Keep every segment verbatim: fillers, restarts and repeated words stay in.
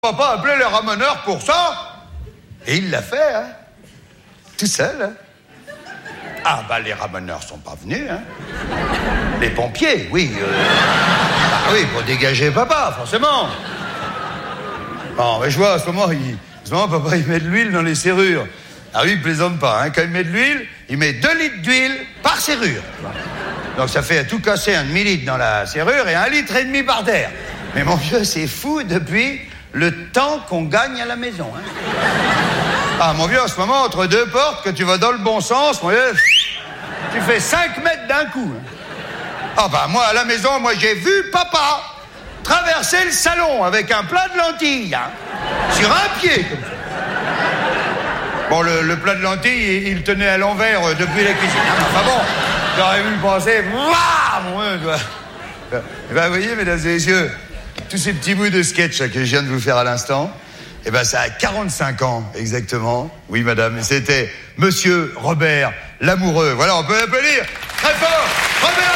On va pas appeler les ramoneurs pour ça. Et il l'a fait, hein. Tout seul, hein. Ah, bah, les ramoneurs sont pas venus, hein. Les pompiers, oui. Euh... Ah oui, pour dégager papa, forcément. Bon, mais je vois, à ce moment, il... à ce moment, papa, il met de l'huile dans les serrures. Ah oui, il plaisante pas, hein. Quand il met de l'huile, il met deux litres d'huile par serrure. Donc ça fait à tout casser un demi-litre dans la serrure et un litre et demi par terre. Mais mon vieux, c'est fou depuis le temps qu'on gagne à la maison, hein. Ah, mon vieux, en ce moment, entre deux portes, que tu vas dans le bon sens, mon vieux, tu fais cinq mètres d'un coup, hein. Ah, bah, moi, à la maison, moi, j'ai vu papa traverser le salon avec un plat de lentilles, hein, sur un pied, comme ça. Bon, le, le plat de lentilles, il, il tenait à l'envers euh, depuis la cuisine. Enfin bon, j'aurais vu le penser, waouh, mon vieux, quoi. Eh ben, vous voyez, mesdames et messieurs, tous ces petits bouts de sketch là, que je viens de vous faire à l'instant, eh ben, ça a quarante-cinq ans, exactement. Oui, madame, et c'était Monsieur Robert Lamoureux. Voilà, on peut applaudir très fort Robert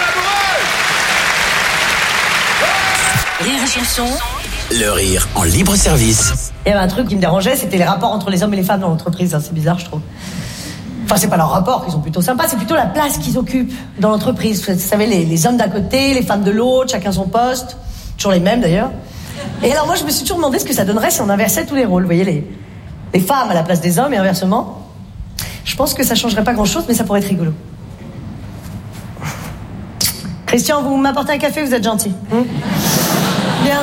Lamoureux. Rire et chanson. Le rire en libre service. Il y avait un truc qui me dérangeait, c'était les rapports entre les hommes et les femmes dans l'entreprise. C'est bizarre, je trouve. Enfin, c'est pas leurs rapports qui sont plutôt sympas, c'est plutôt la place qu'ils occupent dans l'entreprise. Vous savez, les, les hommes d'un côté, les femmes de l'autre, chacun son poste. Toujours les mêmes, d'ailleurs. Et alors, moi, je me suis toujours demandé ce que ça donnerait si on inversait tous les rôles. Vous voyez, les, les femmes à la place des hommes et inversement. Je pense que ça changerait pas grand-chose, mais ça pourrait être rigolo. Christian, vous m'apportez un café, vous êtes gentil. Hum Bien.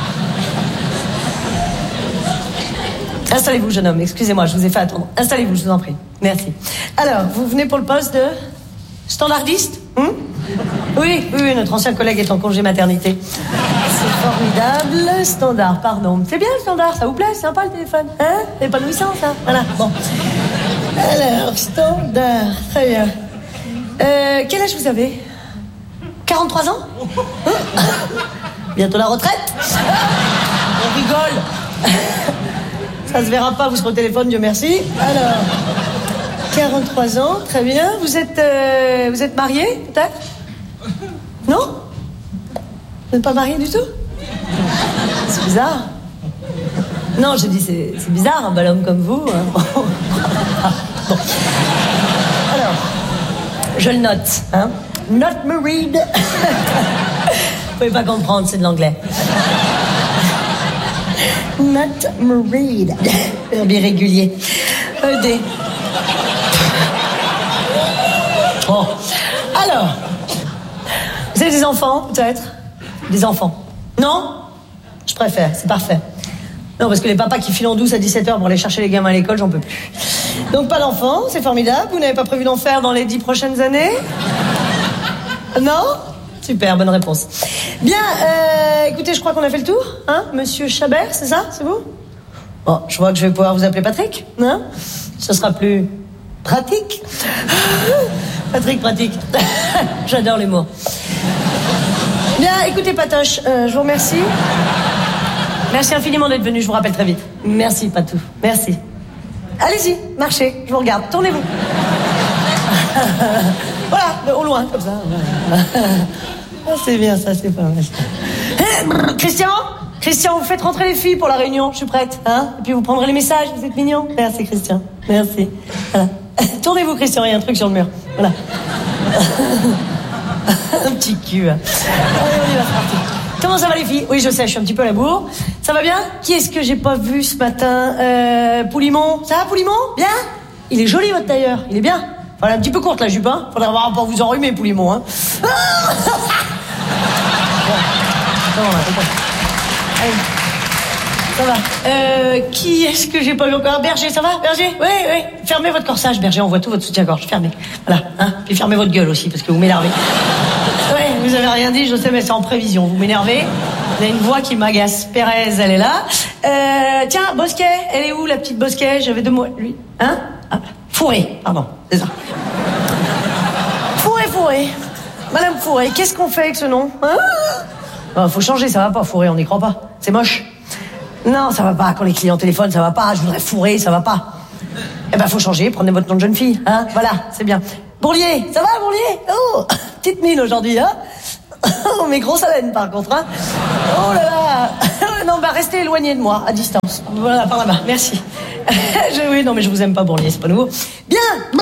Installez-vous, jeune homme. Excusez-moi, je vous ai fait attendre. Installez-vous, je vous en prie. Merci. Alors, vous venez pour le poste de standardiste, hum Oui, oui, oui, notre ancien collègue est en congé maternité. C'est formidable. Standard, pardon. C'est bien le standard, ça vous plaît? C'est sympa le téléphone, hein? Épanouissant, ça. Voilà, bon. Alors, standard, très bien. Euh, quel âge vous avez? quarante-trois ans? Hein? Bientôt la retraite? On rigole. Ça se verra pas, vous serez au téléphone, Dieu merci. Alors, quarante-trois ans, très bien. Vous êtes, euh, vous êtes marié, peut-être? Non? Vous n'êtes pas marié du tout? C'est bizarre. Non, j'ai dit, c'est, c'est bizarre, un bel homme comme vous. Hein. Bon. Alors, je le note, hein. Not married. Vous pouvez pas comprendre, c'est de l'anglais. Not married. Verbe irrégulier. E D. Bon. Alors, vous avez des enfants, peut-être? Des enfants. Non? Je préfère, c'est parfait. Non, parce que les papas qui filent en douce à dix-sept heures pour aller chercher les gamins à l'école, j'en peux plus. Donc pas d'enfants, c'est formidable. Vous n'avez pas prévu d'en faire dans les dix prochaines années? Non? Super, bonne réponse. Bien, euh, écoutez, je crois qu'on a fait le tour, hein? Monsieur Chabert, c'est ça? C'est vous? Bon, je vois que je vais pouvoir vous appeler Patrick, hein? Ce sera plus pratique. Patrick, pratique. J'adore l'humour. Bien, écoutez, Patoche, euh, je vous remercie. Merci infiniment d'être venu, je vous rappelle très vite. Merci, Patou. Merci. Allez-y, marchez, je vous regarde. Tournez-vous. Voilà, au loin, comme ça. Oh, c'est bien, ça, c'est pas mal. Christian? Christian, vous faites rentrer les filles pour la réunion, je suis prête. Hein? Et puis vous prendrez les messages, vous êtes mignons. Merci, Christian. Merci. Voilà. Tournez-vous, Christian, il y a un truc sur le mur. Voilà. Un petit cul. Hein. Allez, on y va, c'est parti. Comment ça va, les filles? Oui, je sais, je suis un petit peu à la bourre. Ça va bien? Qui est-ce que j'ai pas vu ce matin? euh, Poulimon? Ça va, Poulimon? Bien? Il est joli, votre tailleur. Il est bien. Voilà, un petit peu courte, la jupe, hein. Faudrait avoir pour vous enrhumer, Poulimon, hein. Bon. Non, là, c'est bon. Allez. Ça va. Euh, qui est-ce que j'ai pas vu encore? Berger, ça va, Berger? Oui, oui. Fermez votre corsage, Berger, on voit tout votre soutien-gorge. Fermez. Voilà, hein. Puis fermez votre gueule aussi, parce que vous m'énervez. Ouais, vous avez rien dit, je sais, mais c'est en prévision. Vous m'énervez. Vous avez une voix qui m'agace. Pérez, elle est là. Euh, tiens, Bosquet, elle est où, la petite Bosquet? J'avais deux mots. Lui. Hein? Ah, Fourré, pardon, c'est ça. Fourré, Fourré. Madame Fourré, qu'est-ce qu'on fait avec ce nom? Hein? Oh, faut changer, ça va pas, Fourré, on n'y croit pas. C'est moche. Non, ça va pas, quand les clients téléphonent, ça va pas. Je voudrais Fourré, ça va pas. Eh ben, faut changer, prenez votre nom de jeune fille, hein? Voilà, c'est bien. Bourlier, ça va, Bourlier? Oh, petite mine aujourd'hui, hein? Oh, mais grosse haleine, par contre, hein? Oh là là! Non, bah restez éloigné de moi, à distance. Voilà, par là-bas, merci. je, oui, non, mais je vous aime pas, Bourlier, c'est pas nouveau. Bien.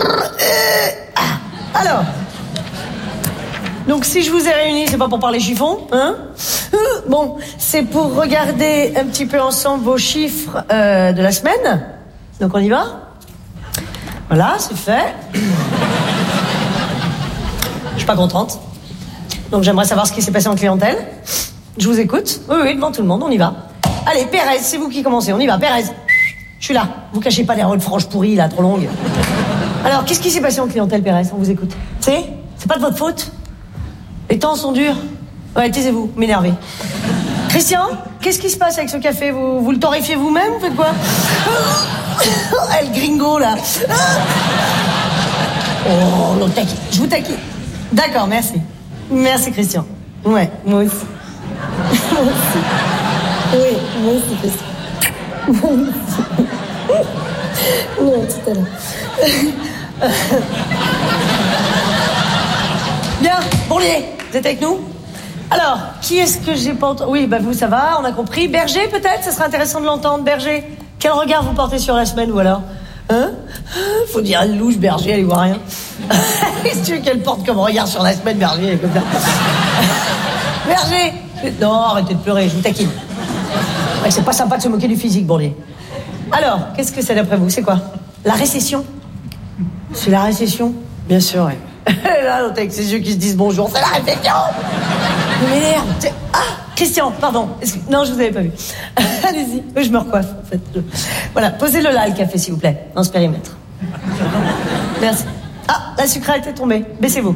Ah, alors. Donc, si je vous ai réunis, c'est pas pour parler chiffon, hein? Bon, c'est pour regarder un petit peu ensemble vos chiffres euh, de la semaine. Donc, on y va? Voilà, c'est fait. Je suis pas contente. Donc, j'aimerais savoir ce qui s'est passé en clientèle. Je vous écoute. Oui, oui, devant tout le monde, on y va. Allez, Pérez, c'est vous qui commencez. On y va, Pérez. Je suis là. Vous cachez pas les rôles franches pourries, là, trop longues. Alors, qu'est-ce qui s'est passé en clientèle, Pérez? On vous écoute. C'est C'est pas de votre faute. Les temps sont durs. Ouais, taisez-vous, m'énervez. Christian, qu'est-ce qui se passe avec ce café? Vous, vous le torréfiez vous-même? Vous faites quoi? Elle gringo, là. Oh, l'autre taquine. Je vous taquine. D'accord, merci. Merci, Christian. Ouais, moi aussi. Moi aussi. Oui, moi aussi, Christian. Moi aussi. Non, tout à l'heure. Bien, Bourlier, vous êtes avec nous? Alors, qui est-ce que j'ai pas entendu? Oui, bah vous, ça va, on a compris. Berger, peut-être? Ça serait intéressant de l'entendre, Berger. Quel regard vous portez sur la semaine, ou alors? Hein? Faut dire, elle louche, Berger, elle y voit rien. Qu'est-ce que tu veux qu'elle porte comme regard sur la semaine, Berger, elle est comme ça? Berger! Non, arrêtez de pleurer, je vous taquine. Ouais, c'est pas sympa de se moquer du physique, Bourlier. Alors, qu'est-ce que c'est d'après vous? C'est quoi? La récession? C'est la récession? Bien sûr, ouais. Là, l'autre avec ses yeux qui se disent bonjour, c'est la réflexion. Vous m'énerve. Ah, Christian, pardon. Que... Non, je vous avais pas vu. Allez-y, je me recoiffe, en fait. Voilà, posez-le là, le café, s'il vous plaît, dans ce périmètre. Merci. Ah, la sucrète est tombée. Baissez-vous.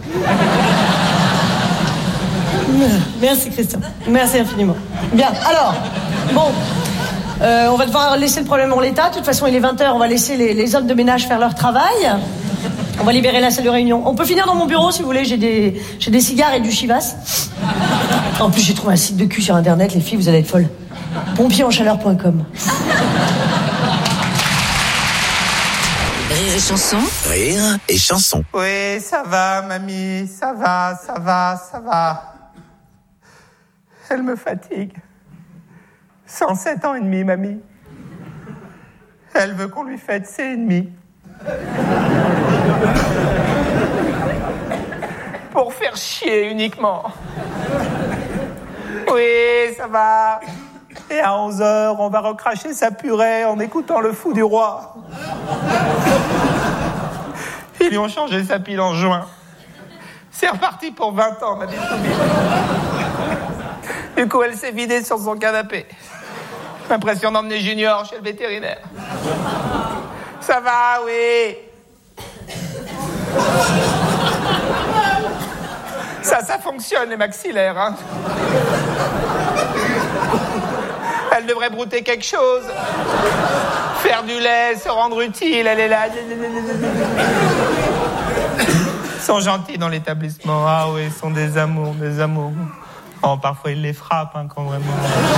Merci, Christian. Merci infiniment. Bien, alors, bon... Euh, on va devoir laisser le problème en l'état. De toute façon, il est vingt heures, on va laisser les, les hommes de ménage faire leur travail. On va libérer la salle de réunion. On peut finir dans mon bureau, si vous voulez. J'ai des, j'ai des cigares et du chivas. En plus, j'ai trouvé un site de cul sur Internet. Les filles, vous allez être folles. pompier en chaleur point com. Rire et chanson. Rire et chanson. Oui, ça va, mamie. Ça va, ça va, ça va. Elle me fatigue. cent sept ans et demi, mamie. Elle veut qu'on lui fête ses ennemis. Pour faire chier uniquement. Oui, ça va. Et à onze heures, on va recracher sa purée en écoutant le fou du roi. Ils lui ont changé sa pile en juin. C'est reparti pour vingt ans, ma petite Toubib. Du coup, elle s'est vidée sur son canapé. L'impression d'emmener Junior chez le vétérinaire. Ça va, oui. Ça, ça fonctionne, les maxillaires, hein. Elle devrait brouter quelque chose. Faire du lait, se rendre utile, elle est là. Ils sont gentils dans l'établissement. Ah oui, ils sont des amours, des amours. Oh, parfois, ils les frappent, hein, quand vraiment...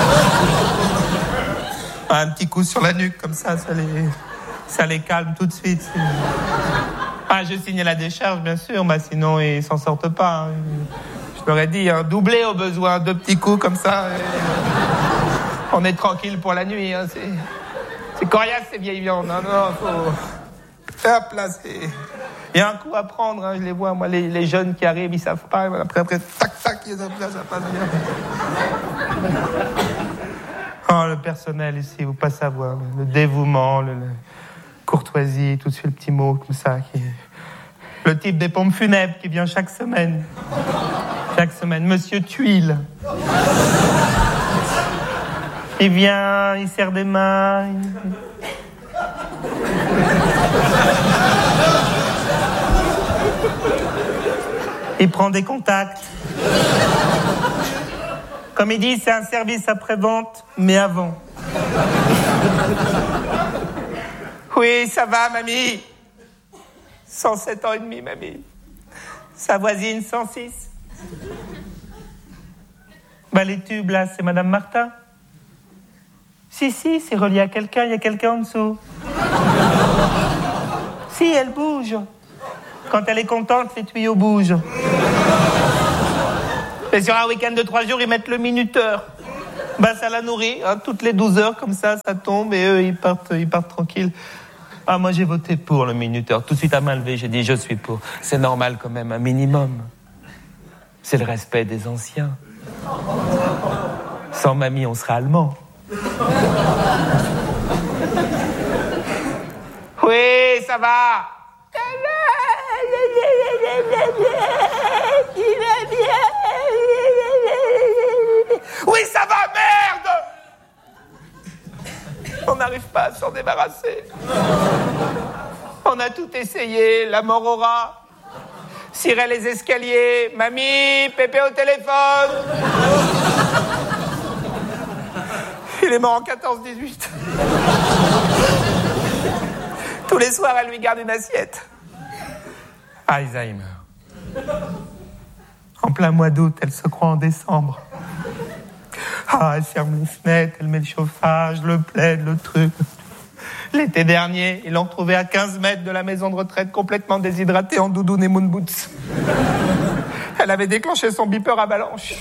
Un petit coup sur la nuque, comme ça, ça les, ça les calme tout de suite. Ah, je signe la décharge, bien sûr, bah, sinon ils s'en sortent pas. Hein. Je leur ai dit, un doublé au besoin, deux petits coups comme ça. On est tranquille pour la nuit. Hein. C'est, c'est coriace, ces vieilles viandes. Non, non, faut... Hop, là, c'est... Il y a un coup à prendre, hein, je les vois, moi, les, les jeunes qui arrivent, ils savent pas. Après, après, tac, tac, ils ont ça passe bien. Oh, le personnel ici, vous pas savoir. Le dévouement, le, le courtoisie, tout de suite le petit mot comme ça. Qui... Le type des pompes funèbres qui vient chaque semaine. Chaque semaine. Monsieur Tuile. Il vient, il serre des mains. Il... il prend des contacts. Comme il dit, c'est un service après-vente, mais avant. Oui, ça va, mamie. cent sept ans et demi, mamie. Sa voisine, cent six. Bah, les tubes, là, c'est Madame Martin. Si, si, c'est relié à quelqu'un, il y a quelqu'un en dessous. Si, elle bouge. Quand elle est contente, les tuyaux bougent. Et sur un week-end de trois jours, ils mettent le minuteur. Bah, ça la nourrit, hein, toutes les douze heures, comme ça, ça tombe, et eux, ils partent, ils partent tranquilles. Ah, moi, j'ai voté pour le minuteur. Tout de suite, à main levée, j'ai dit, je suis pour. C'est normal, quand même, un minimum. C'est le respect des anciens. Sans mamie, on sera allemand. Oui, ça va. Oui, ça va, merde! On n'arrive pas à s'en débarrasser. On a tout essayé, la mort au rat. Cirer les escaliers, mamie, pépé au téléphone. Il est mort en quatorze dix-huit. Tous les soirs, elle lui garde une assiette. Alzheimer. En plein mois d'août, elle se croit en décembre. Ah, elle ferme les fenêtres, elle met le chauffage, le plaid, le truc. L'été dernier, ils l'ont retrouvée à quinze mètres de la maison de retraite, complètement déshydratée en doudoune et moon boots. Elle avait déclenché son beeper avalanche.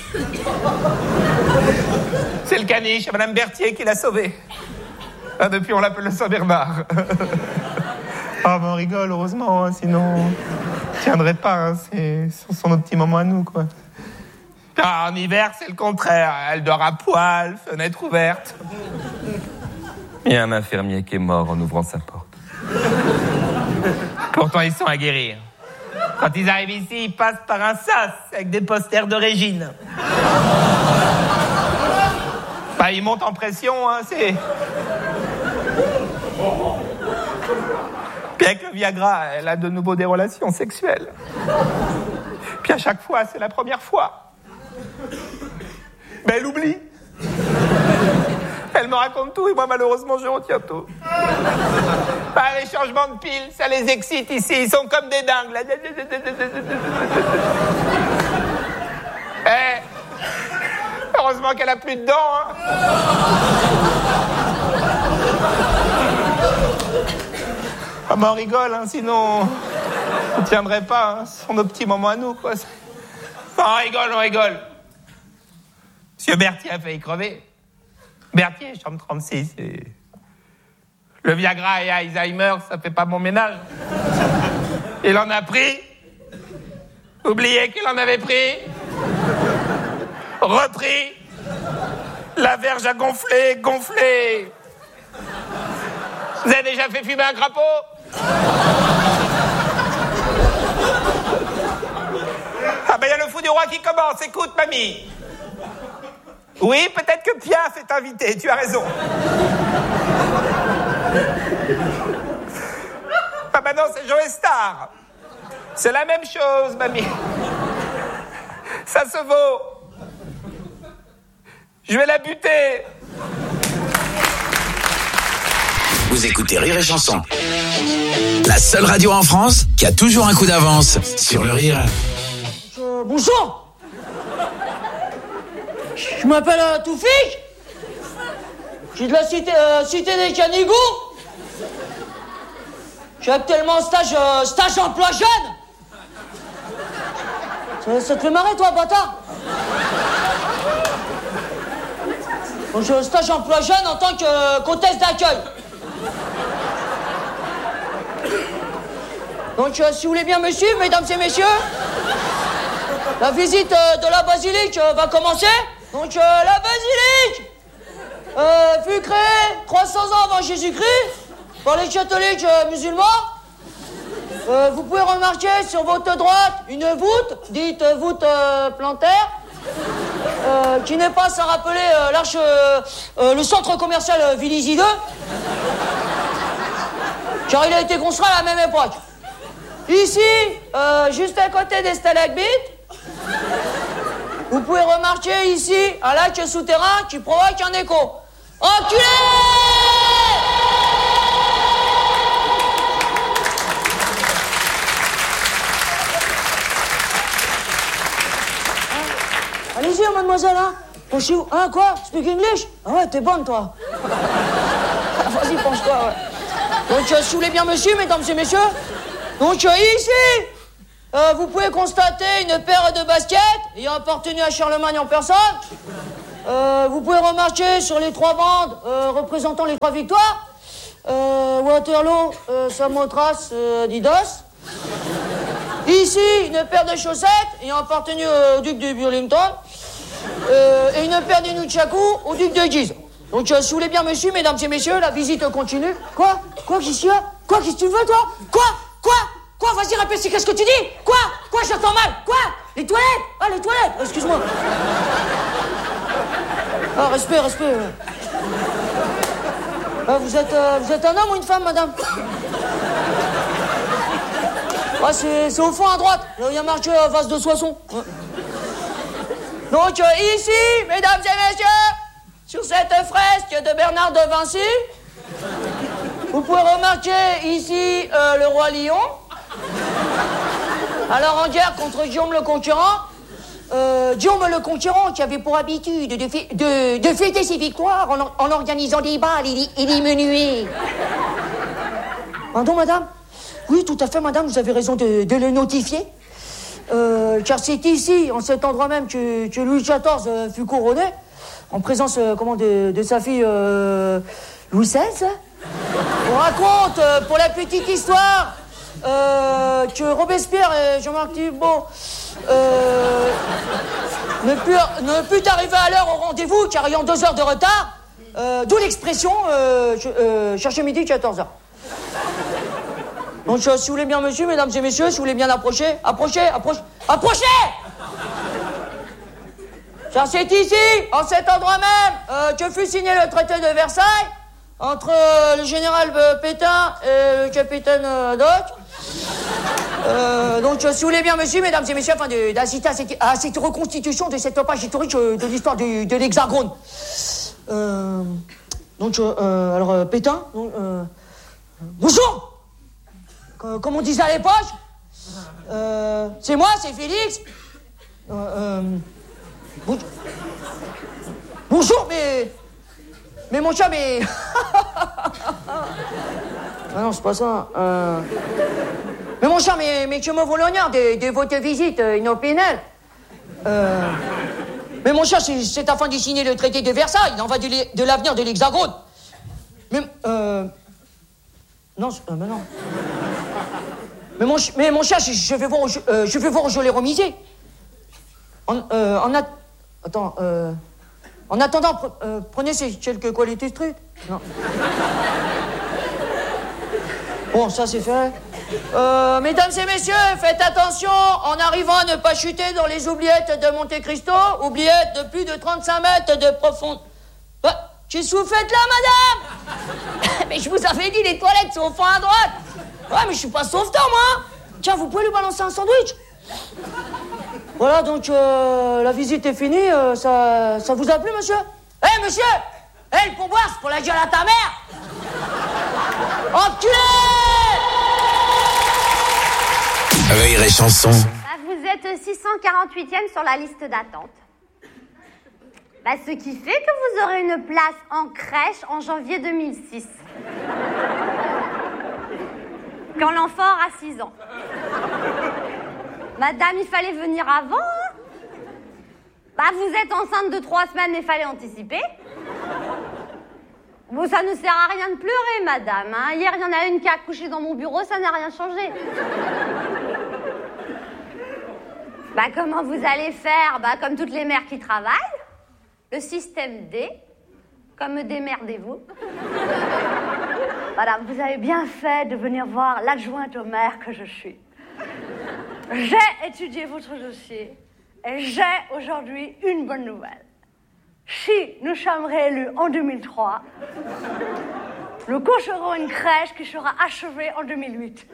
C'est le caniche, Madame Berthier, qui l'a sauvée. Ah, depuis, on l'appelle le Saint-Bernard. Ah, ben on rigole, heureusement, hein, sinon on tiendrait pas. Hein, c'est, ce sont nos petits moments à nous, quoi. Ah, en hiver, c'est le contraire. Elle dort à poil, fenêtre ouverte. Il y a un infirmier qui est mort en ouvrant sa porte. Pourtant, ils sont à guérir. Quand ils arrivent ici, ils passent par un sas avec des posters de Régine. Bah, ils montent en pression, hein, c'est... Puis avec le Viagra, elle a de nouveau des relations sexuelles. Puis à chaque fois, c'est la première fois. Ben, elle oublie. Elle me raconte tout et moi, malheureusement, je retiens tout. Bah, les changements de piles, ça les excite ici. Ils sont comme des dingues. Eh, heureusement qu'elle a plus de dents, hein. Ah, mais on rigole, hein, sinon on ne tiendrait pas. Hein. Ce sont nos petits moments à nous, quoi. On rigole, on rigole. Monsieur Berthier a failli crever. Berthier, chambre trente-six. Et... le Viagra et Alzheimer, ça fait pas bon ménage. Il en a pris. Oubliez qu'il en avait pris. Repris. La verge a gonflé, gonflé. Vous avez déjà fait fumer un crapaud? Ah ben, il y a le fou du roi qui commence. Écoute, mamie. Oui, peut-être que Piaf est invité, tu as raison. Ah ben non, c'est Joe Star. C'est la même chose, mamie. Ça se vaut. Je vais la buter. Vous écoutez Rire et Chanson. La seule radio en France qui a toujours un coup d'avance sur le rire. Euh, bonjour. Je m'appelle euh, Toufik. Je suis de la cité, euh, cité des Canigous. Je suis actuellement en stage, euh, stage emploi jeune. Ça, ça te fait marrer, toi, bâtard? Donc, je suis en stage emploi jeune en tant que euh, comtesse d'accueil. Donc, euh, si vous voulez bien me suivre, mesdames et messieurs, la visite euh, de la basilique euh, va commencer. Donc, euh, la basilique euh, fut créée trois cents ans avant Jésus-Christ par les catholiques euh, musulmans. Euh, vous pouvez remarquer sur votre droite une voûte, dite euh, voûte euh, plantaire, euh, qui n'est pas sans rappeler euh, l'arche, euh, euh, le centre commercial euh, Vélizy deux, car il a été construit à la même époque. Ici, euh, juste à côté des stalagmites, vous pouvez remarquer ici un lac souterrain qui provoque un écho. Enculé! Ah, allez-y, mademoiselle, hein. Penchez-vous. Ah, quoi? Speak English? Ah ouais, t'es bonne, toi. Ah, vas-y, penche-toi, ouais. Donc, euh, si vous voulez bien me suivre, mesdames et messieurs. Donc, euh, ici, euh, vous pouvez constater une paire de baskets ayant appartenu à Charlemagne en personne. Euh, vous pouvez remarquer sur les trois bandes euh, représentant les trois victoires, euh, Waterloo, euh, Samothrace, euh, Adidas. Ici, une paire de chaussettes ayant appartenu au duc de Burlington euh, et une paire de nunchaku au duc de Guise. Donc, euh, si vous voulez bien, monsieur, mesdames et messieurs, la visite continue. Quoi? Quoi, qu'est-ce qu'il y a? Quoi, qu'est-ce que tu veux, toi? Quoi? Quoi? Quoi? Vas-y, répète, qu'est-ce que tu dis? Quoi? Quoi, j'entends mal? Quoi? Les toilettes? Ah, les toilettes! Excuse-moi. Ah, respect, respect. Ah, vous êtes, euh, vous êtes un homme ou une femme, madame? Ah, c'est, c'est au fond à droite. Il y a marqué euh, vase de Soissons. Ouais. Donc, euh, ici, mesdames et messieurs, sur cette fresque de Bernard de Vinci, vous pouvez remarquer ici euh, le roi Lion, alors en guerre contre Guillaume le Conquérant. Euh, Guillaume le Conquérant qui avait pour habitude de, fê- de, de fêter ses victoires en, en organisant des balles et, et des menuets. Pardon, madame? Oui, tout à fait, madame, vous avez raison de, de le notifier. Euh, car c'est ici, en cet endroit même, que, que Louis quatorze euh, fut couronné, en présence euh, comment, de, de sa fille euh, Louis seize. On raconte, euh, pour la petite histoire, euh, que Robespierre et Jean-Marc Thibault euh, ne purent ne put arriver à l'heure au rendez-vous, car ayant deux heures de retard, euh, d'où l'expression euh, euh, chercher midi quatorze heures. Donc, euh, si vous voulez bien, monsieur, mesdames et messieurs, si vous voulez bien approcher, approchez, approchez, approchez! Car c'est ici, en cet endroit même, euh, que fut signé le traité de Versailles entre euh, le général euh, Pétain et le capitaine euh, Doc. Euh, donc, euh, si vous voulez bien, monsieur, mesdames et messieurs, afin de- d'assister à cette, à cette reconstitution de cette page historique euh, de l'histoire du- de l'Hexagone. Euh, donc, euh, euh, alors, euh, Pétain, donc, euh, bonjour! Comme on disait à l'époque, euh, c'est moi, c'est Félix. Euh, euh, bon- bonjour, mais... Mais mon chat, mais... ah non, c'est pas ça. Euh, mais mon chat, mais, mais que me vaut l'honneur de, de votre visite euh, inopinelle. Euh, mais mon chat, c'est, c'est afin de signer le traité de Versailles. Il en va de, l'é- de l'avenir de l'Hexagone. Mais... Euh, non, c'est- euh, mais non... Mais mon, ch- mais mon chat, je, je vais voir, où je, euh, je vais voir où je l'ai remisé. En, euh, en at- Attends, euh, en attendant, pre- euh, prenez ces quelques qualités de trucs. Non. Bon, ça c'est fait. Euh, mesdames et messieurs, faites attention en arrivant à ne pas chuter dans les oubliettes de Monte Cristo, oubliettes de plus de trente-cinq mètres de profondeur. Bah, qu'est-ce que vous faites là, madame? Mais je vous avais dit, les toilettes sont au fond à droite. Ouais, mais je suis pas sauveteur, moi. Tiens, vous pouvez lui balancer un sandwich? Voilà, donc euh, la visite est finie. Euh, ça, ça vous a plu, monsieur? Eh, hey, monsieur! Eh, hey, le pourboire, c'est pour la gueule à ta mère! Enculé! Rire et chanson. Bah, vous êtes six cent quarante-huitième sur la liste d'attente. Bah, ce qui fait que vous aurez une place en crèche en janvier deux mille six. Quand l'enfant aura six ans. Madame, il fallait venir avant, hein? Bah, vous êtes enceinte de trois semaines, mais il fallait anticiper. Bon, ça ne sert à rien de pleurer, madame, hein. Hier, il y en a une qui a accouché dans mon bureau, ça n'a rien changé. Bah, comment vous allez faire? Bah, comme toutes les mères qui travaillent. Le système D, comme démerdez-vous. Madame, vous avez bien fait de venir voir l'adjointe au maire que je suis. J'ai étudié votre dossier et j'ai aujourd'hui une bonne nouvelle. Si nous sommes réélus en deux mille trois, nous coucherons une crèche qui sera achevée en deux mille huit.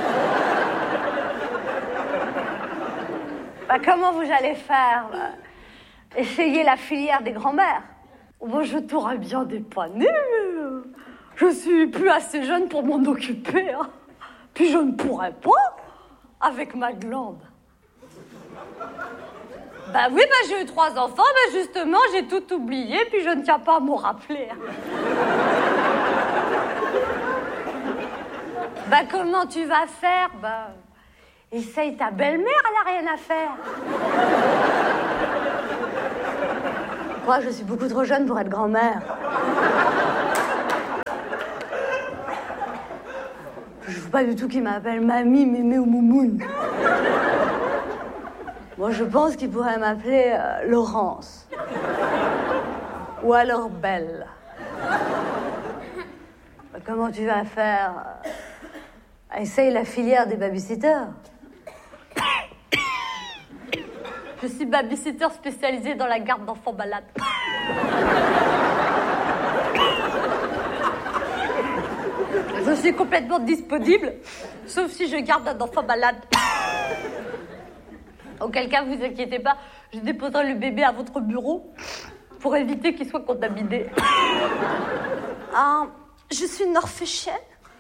Bah, comment vous allez faire? Bah, essayez la filière des grands-mères. Bon, je t'aurais bien dépanné. Je suis plus assez jeune pour m'en occuper. Hein. Puis je ne pourrais pas avec ma glande. Bah oui, bah j'ai eu trois enfants, bah justement, j'ai tout oublié, puis je ne tiens pas à m'en rappeler. Bah comment tu vas faire? Bah, essaye ta belle-mère, elle n'a rien à faire. crois que je suis beaucoup trop jeune pour être grand-mère. Je veux pas du tout qu'il m'appelle mamie, mémé ou moumoune. Moi, je pense qu'il pourrait m'appeler euh, Laurence. Ou alors Belle. Comment tu vas faire? Essaye la filière des babysitters. Je suis babysitter spécialisée dans la garde d'enfants malades. Je suis complètement disponible, sauf si je garde un enfant malade. Auquel cas, vous inquiétez pas, je déposerai le bébé à votre bureau pour éviter qu'il soit contaminé. Euh, je suis norvégienne.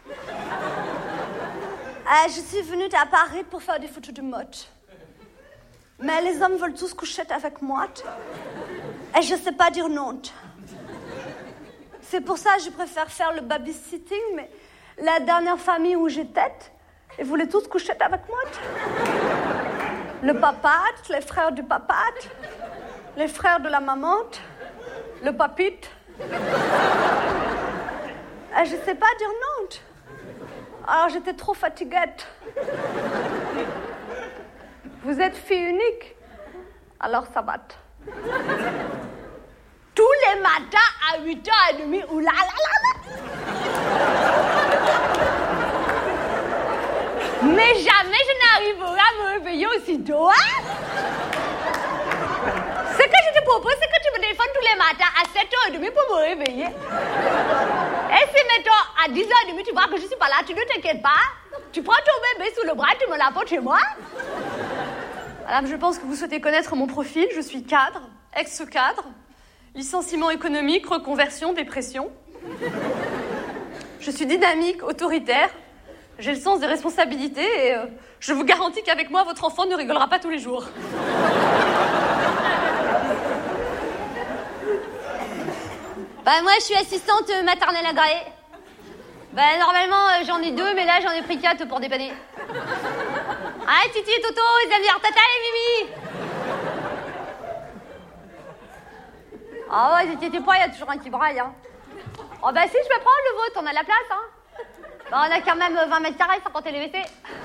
Euh, je suis venue à Paris pour faire des photos de mode. Mais les hommes veulent tous coucher avec moi. Et je sais pas dire non. C'est pour ça que je préfère faire le babysitting, mais la dernière famille où j'étais, ils voulaient tous coucher avec moi. Le papa, les frères du papa, les frères de la maman, le papite. Et je sais pas dire non. Alors j'étais trop fatiguée. Vous êtes fille unique, alors ça va. Tous les matins à huit heures trente, oulala. Mais jamais je n'arriverai à me réveiller aussitôt, hein? Ce que je te propose, c'est que tu me téléphones tous les matins à sept heures trente pour me réveiller. Et si, mettons, à dix heures trente, tu vois que je suis pas là, tu ne t'inquiètes pas. Tu prends ton bébé sous le bras, tu me l'apportes chez moi. Madame, je pense que vous souhaitez connaître mon profil. Je suis cadre, ex-cadre, licenciement économique, reconversion, dépression. Je suis dynamique, autoritaire. J'ai le sens des responsabilités et euh, je vous garantis qu'avec moi, votre enfant ne rigolera pas tous les jours. Bah, moi, je suis assistante maternelle agréée. Bah, normalement, euh, j'en ai deux, mais là, j'en ai pris quatre pour dépanner. Ah, Titi et Toto, ils aiment dire Tata et Mimi. Ah ouais, t'inquiète pas, il y a toujours un qui braille, hein. Oh bah si, je peux prendre le vôtre, on a de la place, hein. Bah, on a quand même vingt mètres carrés sans compter les W C.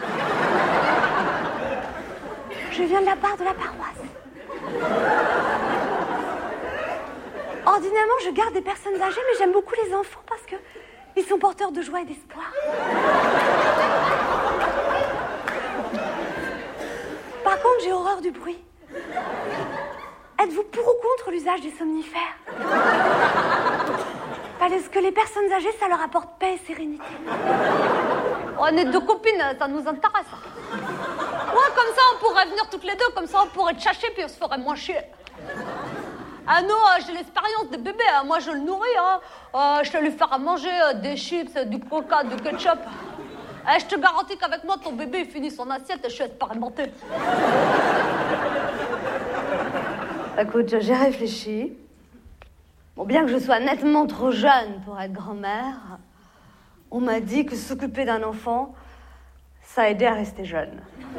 Je viens de la part de la paroisse. Ordinairement, je garde des personnes âgées, mais j'aime beaucoup les enfants parce que ils sont porteurs de joie et d'espoir. Par contre, j'ai horreur du bruit. Êtes-vous pour ou contre l'usage des somnifères? Parce que les personnes âgées, ça leur apporte paix et sérénité. On est deux copines, ça nous intéresse. Ouais, comme ça, on pourrait venir toutes les deux, comme ça, on pourrait tchacher, puis on se ferait moins chier. Ah non, j'ai l'expérience de bébé, hein. Moi je le nourris, hein. Euh, je vais lui faire à manger euh, des chips, du coca, du ketchup. Eh, je te garantis qu'avec moi, ton bébé il finit son assiette et je suis expérimentée. Écoute, j'ai réfléchi. Bon, bien que je sois nettement trop jeune pour être grand-mère, on m'a dit que s'occuper d'un enfant, ça aidait à rester jeune.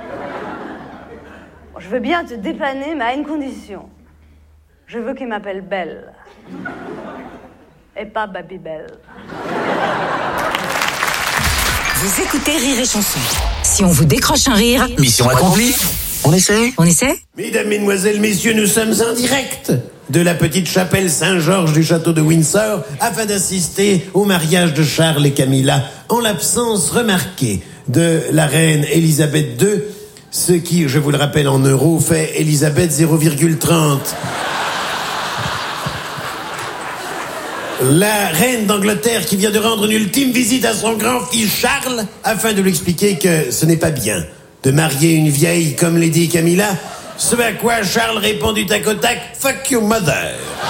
Bon, je veux bien te dépanner, mais à une condition. Je veux qu'il m'appelle Belle. Et pas Babybel. Vous écoutez Rire et Chanson. Si on vous décroche un rire... Mission accomplie. On essaie On essaie? Mesdames, Mesdemoiselles, Messieurs, nous sommes en direct de la petite chapelle Saint-Georges du château de Windsor afin d'assister au mariage de Charles et Camilla en l'absence remarquée de la reine Elisabeth deux, ce qui, je vous le rappelle en euros, fait Elisabeth zéro virgule trente. La reine d'Angleterre qui vient de rendre une ultime visite à son grand-fils Charles afin de lui expliquer que ce n'est pas bien de marier une vieille comme Lady Camilla, ce à quoi Charles répond du tac au tac « Fuck your mother ».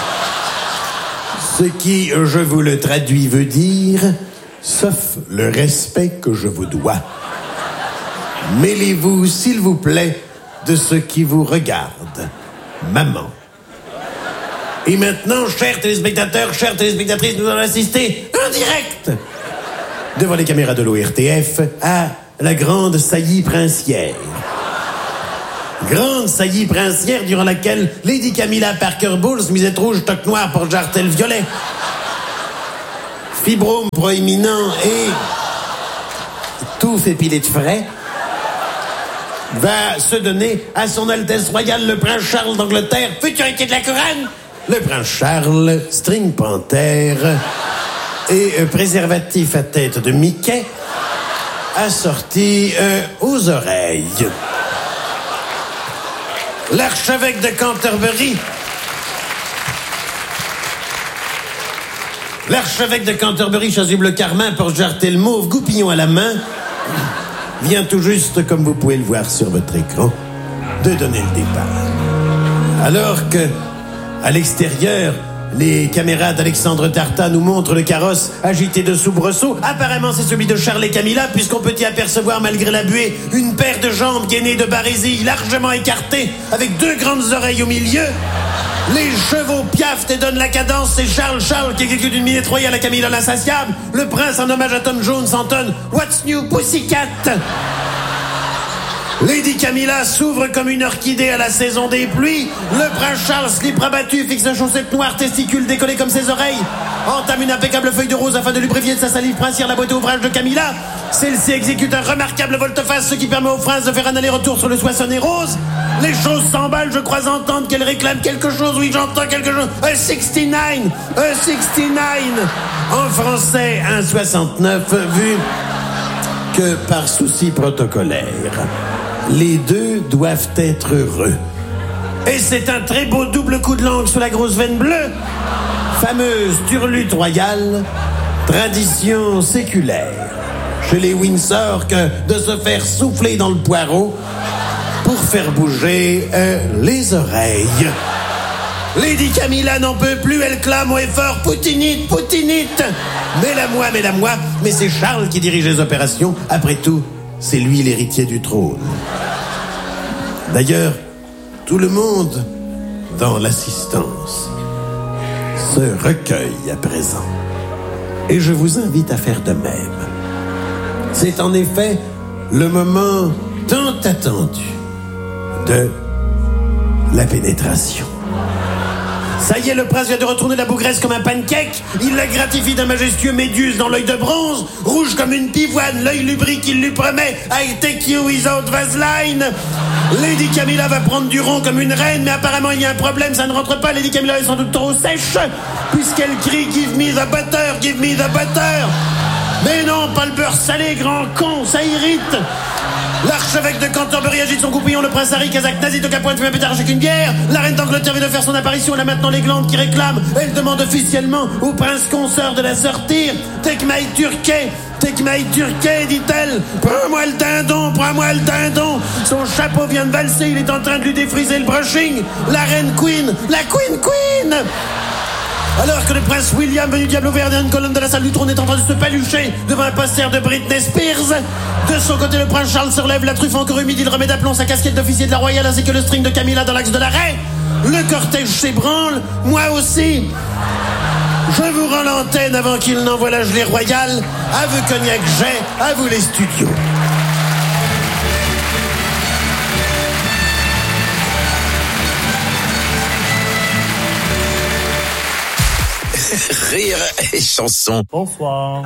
Ce qui, je vous le traduis, veut dire « Sauf le respect que je vous dois. Mêlez-vous, s'il vous plaît, de ce qui vous regarde, maman ». Et maintenant, chers téléspectateurs, chères téléspectatrices, nous allons assister en direct devant les caméras de l'O R T F à la grande saillie princière. Grande saillie princière durant laquelle Lady Camilla Parker Bowles, misette rouge, toque noire pour jartel violet. Fibrome proéminent et tout épilé de frais va se donner à son Altesse Royale le Prince Charles d'Angleterre, futur héritier de la couronne. Le Prince Charles, string panthère et euh, préservatif à tête de Mickey assorti euh, aux oreilles. L'archevêque de Canterbury L'archevêque de Canterbury, chasuble carmin, porte jartel mauve, goupillon à la main, vient tout juste, comme vous pouvez le voir sur votre écran, de donner le départ. Alors que, à l'extérieur, les caméras d'Alexandre Tarta nous montrent le carrosse agité de soubresauts. Apparemment, c'est celui de Charles et Camilla, puisqu'on peut y apercevoir, malgré la buée, une paire de jambes gainées de barésilles largement écartées, avec deux grandes oreilles au milieu. Les chevaux piaffent et donnent la cadence. C'est Charles Charles qui exécute une minette royale à Camilla l'insatiable. Le prince, en hommage à Tom Jones, entonne What's New Pussycat. Lady Camilla s'ouvre comme une orchidée à la saison des pluies. Le prince Charles, slip rabattu, fixe de chaussettes noires, testicules décollés comme ses oreilles, entame une impeccable feuille de rose afin de lubrifier de sa salive princière la boîte à ouvrage de Camilla. Celle-ci exécute un remarquable volte-face, ce qui permet aux princes de faire un aller-retour sur le soissonné rose. Les choses s'emballent, je crois entendre qu'elle réclame quelque chose. Oui, j'entends quelque chose. A soixante-neuf, a soixante-neuf. En français, un soixante-neuf, vu que par souci protocolaire, les deux doivent être heureux. Et c'est un très beau double coup de langue sur la grosse veine bleue. Fameuse turlute royale, tradition séculaire chez les Windsor que de se faire souffler dans le poireau pour faire bouger euh, les oreilles. Lady Camilla n'en peut plus, elle clame au effort Poutinite, Poutinite. Mets-la-moi, mets-la-moi. Mais c'est Charles qui dirige les opérations. Après tout, c'est lui l'héritier du trône. D'ailleurs, tout le monde dans l'assistance se recueille à présent. Et je vous invite à faire de même. C'est en effet le moment tant attendu de la pénétration. Ça y est, le prince vient de retourner la bougresse comme un pancake. Il la gratifie d'un majestueux méduse dans l'œil de bronze, rouge comme une pivoine, l'œil lubrique qu'il lui promet. I take you without Vaseline. Lady Camilla va prendre du rond comme une reine, mais apparemment il y a un problème, ça ne rentre pas. Lady Camilla est sans doute trop sèche, puisqu'elle crie Give me the butter, give me the butter. Mais non, pas le beurre salé, grand con, ça irrite. L'archevêque de Canterbury agite son goupillon, le prince Harry, Kazakh, nazi, de Capoine, fume un pétard avec une bière. La reine d'Angleterre vient de faire son apparition, elle a maintenant les glandes qui réclament. Elle demande officiellement au prince consort de la sortir. Take my turkey, take my turkey, dit-elle. Prends-moi le dindon, prends-moi le dindon. Son chapeau vient de valser, il est en train de lui défriser le brushing. La reine Queen, la Queen Queen. Alors que le prince William, venu diable ouvert dans une colonne de la salle du trône, est en train de se palucher devant un poster de Britney Spears. De son côté, le prince Charles se relève, la truffe encore humide, il remet d'aplomb sa casquette d'officier de la royale ainsi que le string de Camilla dans l'axe de l'arrêt. Le cortège s'ébranle, moi aussi. Je vous rends l'antenne avant qu'il n'envoie la gelée royale. À vous Cognac Jet, à vous les studios. Rire et chanson. Bonsoir.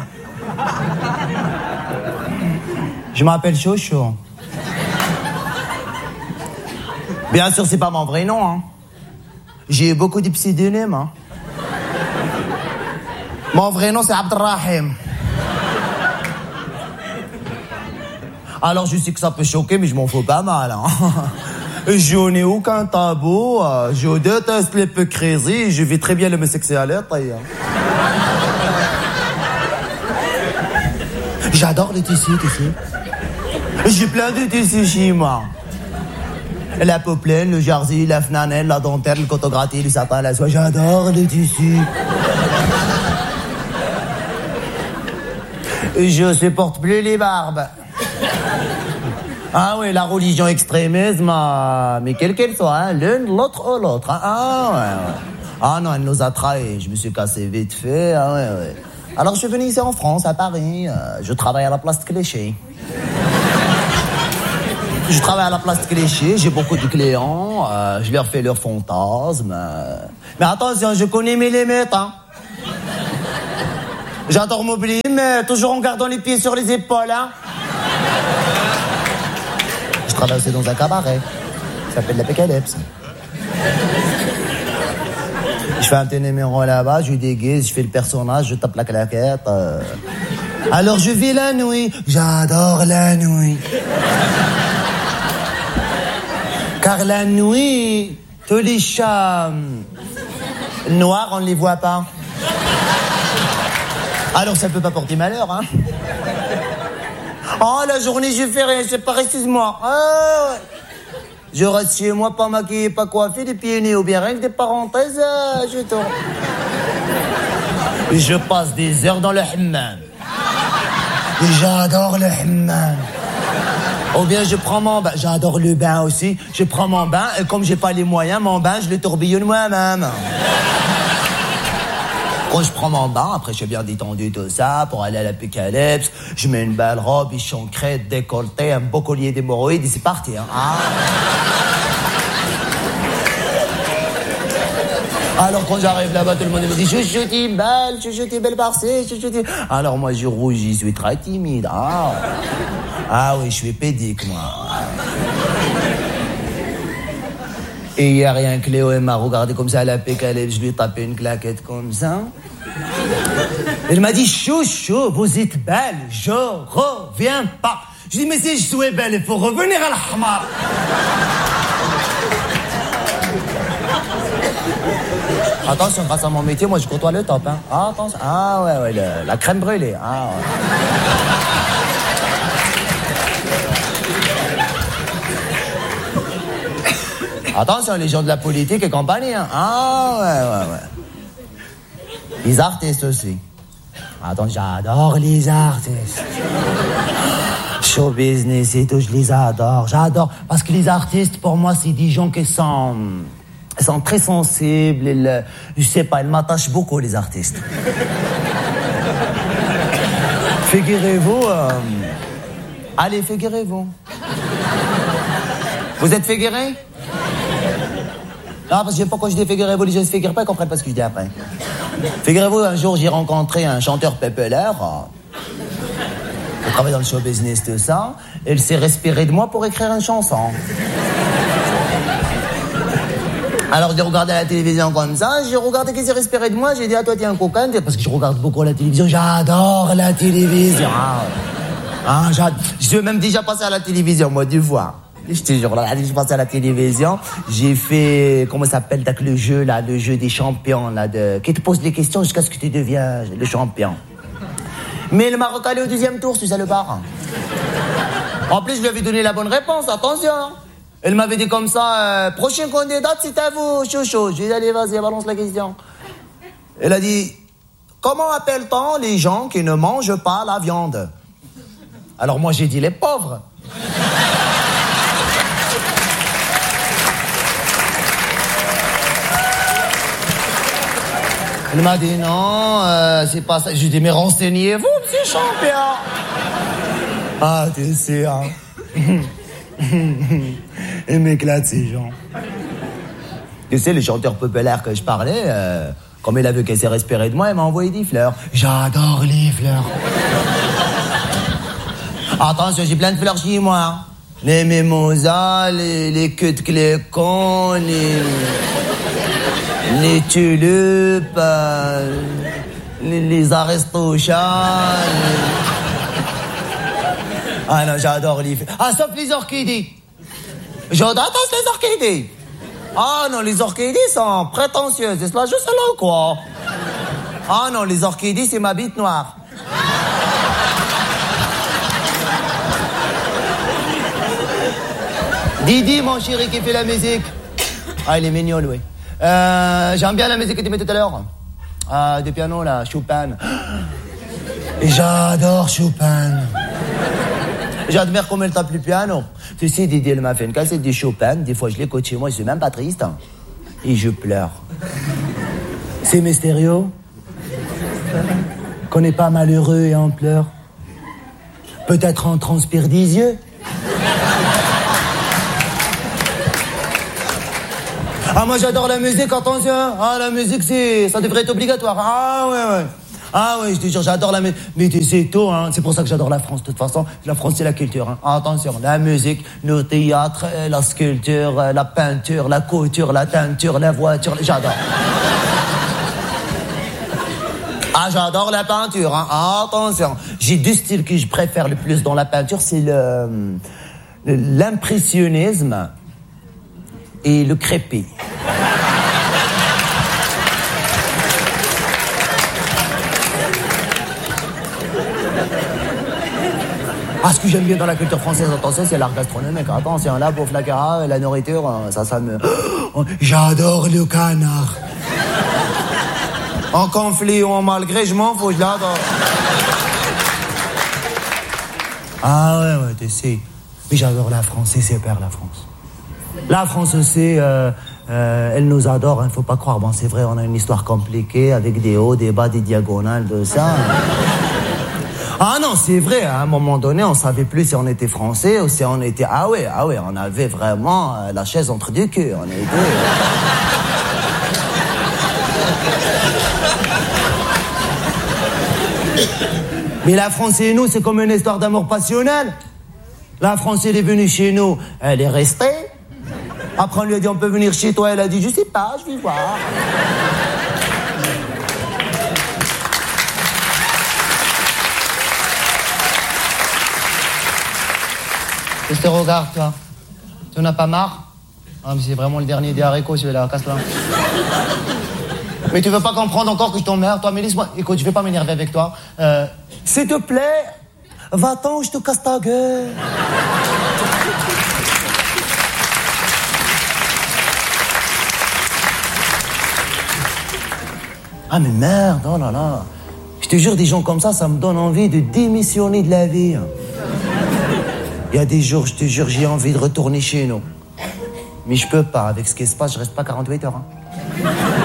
Je m'appelle Chocho. Bien sûr, c'est pas mon vrai nom, hein. J'ai eu beaucoup de pseudonymes, hein. Mon vrai nom, c'est Abdelrahim. Alors, je sais que ça peut choquer, mais je m'en fous pas mal, hein. Je n'ai aucun tabou, je déteste l'hypocrisie, je vis très bien l'homosexualité. J'adore les tissus, tu sais. J'ai plein de tissus chez moi. La poplène, le jersey, la flanelle, la dentelle, le coton gratté, le satin, la soie, j'adore les tissus. Je supporte plus les barbes. Ah oui, la religion extrémisme, euh, mais quelle qu'elle soit, hein, l'une, l'autre ou l'autre. Hein, ah, ouais, ouais. Ah non, elle nous a trahis, je me suis cassé vite fait. Ah, ouais, ouais. Alors je suis venu ici en France, à Paris, euh, je travaille à la place de Clichy. Je travaille à la place de Clichy, j'ai beaucoup de clients, euh, je leur fais leurs fantasmes. Euh... Mais attention, je connais mes limites, hein. J'adore m'oublier, mais toujours en gardant les pieds sur les épaules, hein. Je travaille aussi dans un cabaret. Ça s'appelle l'Apocalypse. Je fais un petit numéro là-bas, je déguise, je fais le personnage, je tape la claquette. Euh... Alors je vis la nuit, j'adore la nuit. Car la nuit, tous les chats noirs, on ne les voit pas. Alors ça ne peut pas porter malheur, hein. Oh, la journée, je fais rien, je sais pas, excuse-moi. Ah, ouais. Je reste chez moi, pas maquillé, pas coiffé, des pieds nus ou bien rien que des parenthèses, euh, je tourne. Je passe des heures dans le hammam. J'adore le hammam. Ou bien je prends mon bain, j'adore le bain aussi. Je prends mon bain et comme j'ai pas les moyens, mon bain, je le tourbillonne moi-même. Quand je prends mon bain, après je suis bien détendu tout ça, pour aller à l'Apocalypse, je mets une belle robe, échancrée, décolletée, un beau collier d'hémorroïdes et c'est parti. Hein. Ah. Alors quand j'arrive là-bas, tout le monde me dit « Chouchou, t'es belle, chouchou, t'es belle par-ci, chouchou, t'es... » Alors moi je rougis, je suis très timide. Ah, ah oui, je suis pédique, moi. Et hier, rien que Léo m'a regardé comme ça à l'Apocalypse, je lui ai tapé une claquette comme ça. Elle m'a dit « Chouchou, vous êtes belle, je reviens pas. » Je dis « Mais si je suis belle, il faut revenir à l'Ahmar. » Attention, grâce à mon métier, moi je côtoie le top. Hein. Ah, attention. Ah ouais, ouais, le, la crème brûlée. Ah ouais. Attention, les gens de la politique et compagnie. Hein. Ah ouais, ouais, ouais. Les artistes aussi. Attends, j'adore les artistes. Show business et tout, je les adore. J'adore. Parce que les artistes, pour moi, c'est des gens qui sont... Ils sont très sensibles, ils, je sais pas, ils m'attachent beaucoup, les artistes. Figurez-vous... Euh... Allez, figurez-vous. Vous êtes figurés? Non, parce que je sais pas quand je dis figurez-vous, les gens se figurent pas, ils comprennent pas ce que je dis après. Figurez-vous, un jour, j'ai rencontré un chanteur populaire. Il travaille dans le show business, tout ça. Et il s'est respiré de moi pour écrire une chanson. Alors j'ai regardé la télévision comme ça, j'ai regardé qu'il s'est respiré de moi, j'ai dit à toi t'es un coquin, parce que je regarde beaucoup la télévision, j'adore la télévision. Ah, ah j'adore. Je suis même déjà passé à la télévision, moi, deux fois. Je te jure, là, je suis passé à la télévision, j'ai fait, comment ça s'appelle, avec le jeu, là, le jeu des champions, là, de, qui te pose des questions jusqu'à ce que tu deviens le champion. Mais il m'a recalé au deuxième tour, ce salopard. En plus, je lui avais donné la bonne réponse, attention. Elle m'avait dit comme ça, euh, prochaine candidate, c'est à vous, chouchou. Je lui ai dit, allez, vas-y, balance la question. Elle a dit, comment appelle-t-on les gens qui ne mangent pas la viande? Alors moi, j'ai dit, les pauvres. Elle m'a dit, non, euh, c'est pas ça. J'ai dit, mais renseignez-vous, monsieur champion. Ah, tu sais, hein. Ils m'éclatent, ces gens. Tu sais, les chanteurs populaires que je parlais, euh, comme il a vu qu'elle s'est respirée de moi, il m'a envoyé des fleurs. J'adore les fleurs. Attention, j'ai plein de fleurs chez moi. Les mimosas, les, les queues de clécon, les, les tulipes, euh, les, les aristochats. Les... Ah non, j'adore les fleurs. Ah, sauf les orchidées. Je déteste les orchidées. Ah non, les orchidées sont prétentieuses. C'est cela juste là, quoi. Ah non, les orchidées, c'est ma bite noire. Didi, mon chéri, qui fait la musique. Ah, il est mignon, lui. Euh, j'aime bien la musique que tu mets tout à l'heure. Ah, du piano, là, Chopin. Et j'adore Chopin. J'admire comment elle tape le piano. Tu sais, Didi, elle m'a fait une cassette de Chopin. Des fois, je l'écoute chez moi, je suis même pas triste. Et je pleure. C'est mystérieux. Qu'on n'est pas malheureux et on pleure. Peut-être on transpire des yeux. Ah, moi j'adore la musique, attention. Ah, la musique, c'est, ça devrait être obligatoire. Ah, ouais, ouais. Ah, ouais, je te jure, j'adore la musique. Mais c'est tôt, hein. C'est pour ça que j'adore la France, de toute façon. La France, c'est la culture, hein. Ah, attention, la musique, le théâtre, la sculpture, la peinture, la couture, la teinture, la voiture, j'adore. Ah, j'adore la peinture, hein. Ah, attention. J'ai deux styles que je préfère le plus dans la peinture, c'est le, le l'impressionnisme et le crépit. Ah, ce que j'aime bien dans la culture française, attention, c'est l'art gastronomique. Attention, la bouffe, la cara, la nourriture, ça, ça me... Oh, j'adore le canard. En conflit ou en malgré, je m'en fous, je l'adore. Ah ouais, ouais, tu sais. Mais j'adore la France, c'est super, la France. La France aussi, euh, euh, elle nous adore, il hein, ne faut pas croire. Bon, c'est vrai, on a une histoire compliquée avec des hauts, des bas, des diagonales, de ça. Ah non, c'est vrai, à un moment donné, on savait plus si on était français ou si on était... Ah ouais, ah ouais, on avait vraiment euh, la chaise entre deux queues, on était... Mais la France et nous, c'est comme une histoire d'amour passionnel. La France, elle est venue chez nous, elle est restée. Après, on lui a dit, on peut venir chez toi. Elle a dit, je sais pas, je vais voir. Je te regarde, toi. Tu n'as pas marre? Ah, mais c'est vraiment le dernier des haricots, celui-là, casse-la. Mais tu veux pas comprendre encore que je t'emmerde, toi, mais laisse-moi. Écoute, je vais pas m'énerver avec toi. Euh, s'il te plaît, va-t'en, je te casse ta gueule. Ah, mais merde, oh là là. Je te jure, des gens comme ça, ça me donne envie de démissionner de la vie. Il y a des jours, je te jure, j'ai envie de retourner chez nous. Mais je peux pas. Avec ce qui se passe, je reste pas quarante-huit heures. Hein.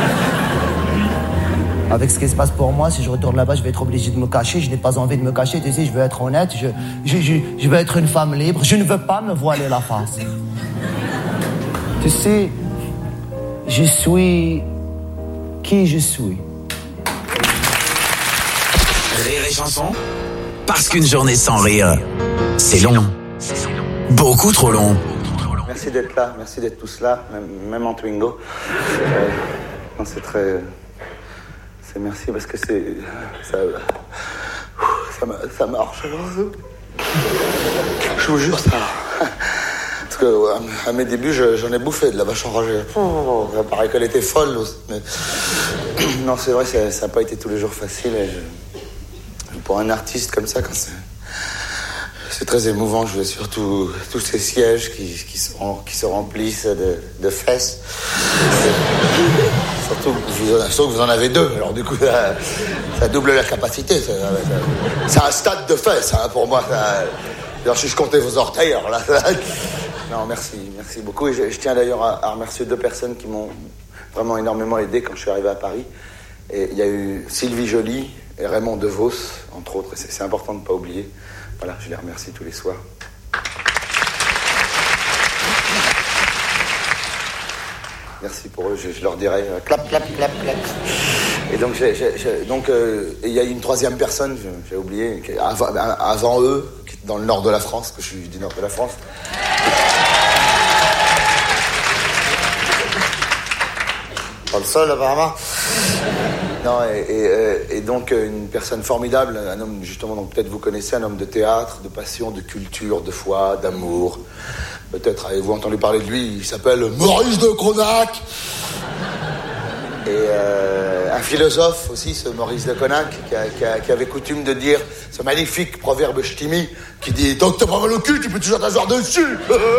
Avec ce qui se passe pour moi, si je retourne là-bas, je vais être obligé de me cacher. Je n'ai pas envie de me cacher. Tu sais, je veux être honnête. Je, je, je, je veux être une femme libre. Je ne veux pas me voiler la face. Tu sais, je suis qui je suis. Rire et chanson, parce qu'une journée sans rire, c'est long. Beaucoup trop long. Merci d'être là, merci d'être tous là, même, même en Twingo. Euh, non, c'est très... C'est merci parce que c'est... Ça, ça, ça marche. Je vous jure, ça... Parce que à mes débuts, j'en ai bouffé de la vache enragée. Oh, ça paraît qu'elle était folle. Mais... Non, c'est vrai, ça n'a pas été tous les jours facile. Et je... Pour un artiste comme ça, quand c'est... C'est très émouvant, je vois surtout tous ces sièges qui, qui, se, qui se remplissent de, de fesses. Surtout que, vous, surtout que vous en avez deux, alors du coup, ça, ça double la capacité. Ça, ça, c'est un stade de fesses, hein, pour moi. Ça, alors, si je comptais vos orteils, alors là... Ça, non, merci, merci beaucoup. Et je, je tiens d'ailleurs à, à remercier deux personnes qui m'ont vraiment énormément aidé quand je suis arrivé à Paris. Et il y a eu Sylvie Joly et Raymond DeVos, entre autres, et c'est, c'est important de ne pas oublier. Voilà, je les remercie tous les soirs. Merci pour eux, je, je leur dirai euh, clap, clap, clap, clap. Et donc, j'ai, j'ai, j'ai, donc euh, il y a une troisième personne, j'ai, j'ai oublié, qui, avant, avant eux, qui est dans le nord de la France, que je suis du nord de la France. Pas le seul, apparemment. Non, et, et, et donc une personne formidable, un homme, justement, donc peut-être vous connaissez, un homme de théâtre, de passion, de culture, de foi, d'amour. Peut-être avez-vous entendu parler de lui, il s'appelle Maurice de Conac. Et euh, un philosophe aussi, ce Maurice de Conac, qui, a, qui, a, qui avait coutume de dire ce magnifique proverbe ch'timi qui dit « Tant que t'as pas mal au cul, tu peux toujours t'asseoir dessus !»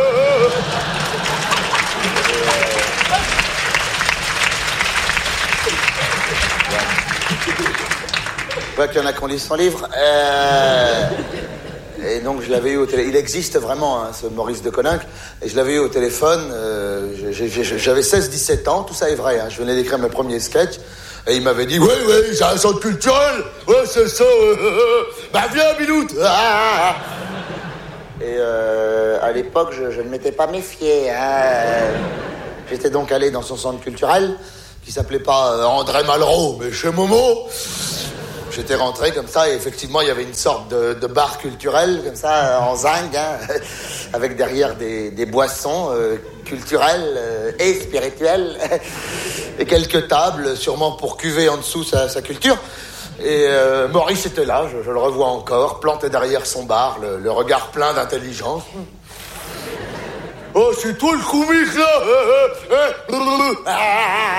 Je vois qu'il y en a qui ont lu son livre. Euh, et donc, je l'avais eu au téléphone. Il existe vraiment, hein, ce Maurice de Coninck. Et je l'avais eu au téléphone. Euh, j'ai, j'ai, j'avais seize dix-sept ans. Tout ça est vrai. Hein, je venais d'écrire mes premiers sketchs. Et il m'avait dit, oui, oui, j'ai un centre culturel. Ouais, c'est ça. Euh, euh, bah, viens, Biloute. Ah. Et euh, à l'époque, je, je ne m'étais pas méfié. Hein. J'étais donc allé dans son centre culturel, qui s'appelait pas euh, André Malraux, mais chez Momo. J'étais rentré comme ça, et effectivement, il y avait une sorte de, de bar culturel, comme ça, en zinc, hein, avec derrière des, des boissons euh, culturelles euh, et spirituelles, et quelques tables, sûrement pour cuver en dessous sa, sa culture. Et euh, Maurice était là, je, je le revois encore, planté derrière son bar, le, le regard plein d'intelligence. Oh, c'est toi le comique, là.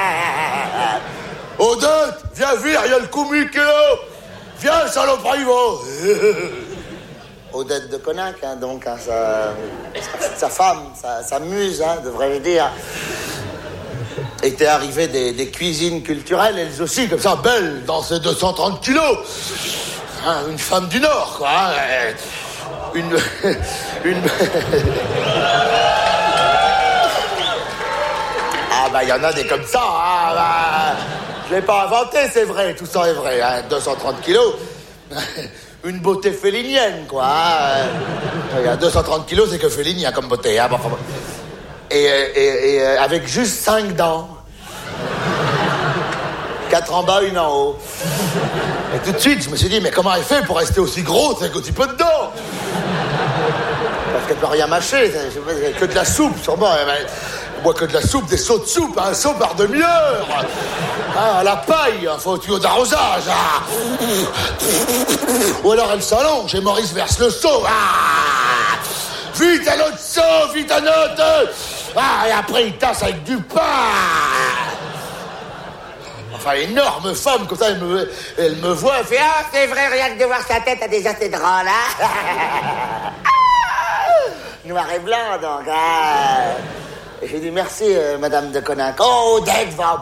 Odette, viens vite, il y a le comique qui est là. Viens, saloperie, va. Odette de Coninck, hein, donc, hein, sa, sa femme, sa, sa muse, hein, devrais-je dire, étaient arrivées des, des cuisines culturelles, elles aussi, comme ça, belles, dans ces deux cent trente kilos. Hein, une femme du Nord, quoi. Hein, une... une... Ah, bah, il y en a des comme ça, hein, bah, je l'ai pas inventé, c'est vrai, tout ça est vrai, hein, deux cent trente kilos. Une beauté félinienne, quoi. Hein. Il y a deux cent trente kilos, c'est que félinien comme beauté, hein, bon, bon. Et, et, et avec juste cinq dents. Quatre en bas, une en haut. Et tout de suite, je me suis dit, mais comment elle fait pour rester aussi grosse avec aussi peu de dents? Parce qu'elle peut rien mâcher, que de la soupe, sûrement. Elle boit que de la soupe, des seaux de soupe, un seau par demi-heure. Ah, à la paille, un faux tuyau d'arrosage. Ah. Ou alors elle s'allonge et Maurice verse le seau. Ah. Vite un autre seau, vite un autre. Ah, et après il tasse avec du pain. Enfin, énorme femme, comme ça, elle me, elle me voit, elle fait « Ah, c'est vrai, rien que de voir sa tête, a déjà c'est drôle, hein ?» Noir et blanc, donc, hein. Et j'ai dit « Merci, euh, madame de Coninck. » Oh, Odette va...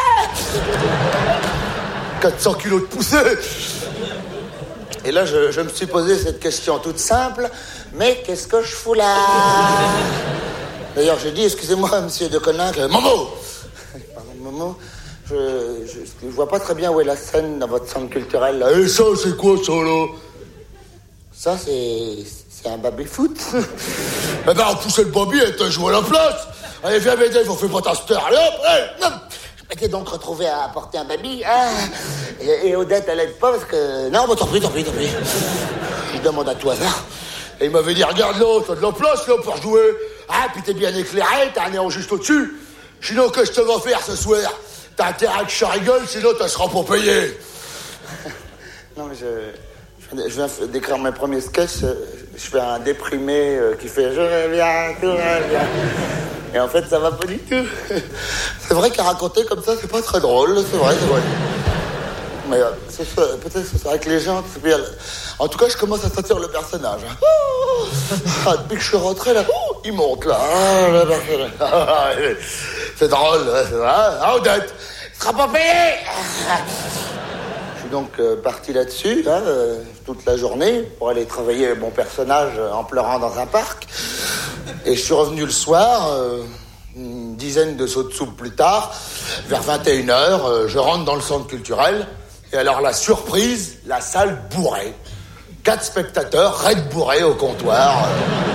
quatre cents kilos de poussée. Et là, je, je me suis posé cette question toute simple. Mais qu'est-ce que je fous là? D'ailleurs, j'ai dit « Excusez-moi, monsieur de Coninck. »« Momo !» Pardon, Momo. Je, je, je vois pas très bien où est la scène dans votre centre culturel, là. Et ça, c'est quoi, ça, là? Ça, c'est... c'est un baby-foot. Eh ben, on poussait le baby et t'as joué à la place. Allez, viens m'aider, il faut faire pas ta star. Allez, hop, allez, hop. Je m'étais donc retrouvé à apporter un baby. Hein. Et, et Odette, elle aide pas parce que... Non, bah, tant pis, tant pis, tant pis. Je demande à tout hasard. Et il m'avait dit, regarde là, t'as de la place, là, pour jouer. Ah, puis t'es bien éclairé, t'as un néon juste au-dessus. Sinon, qu'est-ce que je te vas faire ce soir? T'as intérêt que je rigole, sinon tu seras pas payé. Non, mais je, je viens d'écrire mes premiers sketchs. Je fais un déprimé qui fait « Je reviens, tout va bien ». Et en fait, ça va pas du tout. C'est vrai qu'à raconter comme ça, c'est pas très drôle. C'est vrai, c'est vrai. Mais euh, peut-être que c'est avec les gens. Bien. En tout cas, je commence à sentir le personnage. Ah, depuis que je suis rentré, là, oh, il monte, là. Ah, le personnage. C'est drôle, c'est vrai. Ah, Odette, il sera pas payé. Je suis donc euh, parti là-dessus, là, euh, toute la journée, pour aller travailler mon personnage en pleurant dans un parc. Et je suis revenu le soir, euh, une dizaine de seaux de soupe plus tard, vers vingt et une heures, euh, je rentre dans le centre culturel. Et alors, la surprise, la salle bourrée. Quatre spectateurs, raides bourrés au comptoir.